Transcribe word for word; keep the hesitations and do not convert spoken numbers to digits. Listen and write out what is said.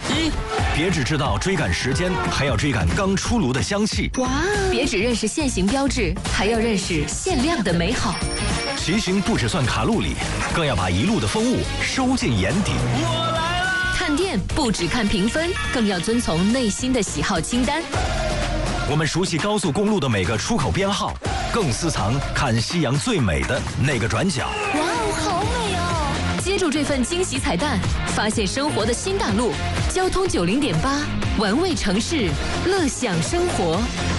一，别只知道追赶时间，还要追赶刚出炉的香气。 哇！别只认识限行标志，还要认识限量的美好。 骑行不只算卡路里，更要把一路的风物收进眼底。 我来啦！ 看店不只看评分，更要遵从内心的喜好清单。 我们熟悉高速公路的每个出口编号，更私藏看夕阳最美的那个转角。 哇哦，好美哦！接住这份惊喜彩蛋，发现生活的新大陆。交通九零点八，玩味城市，乐享生活。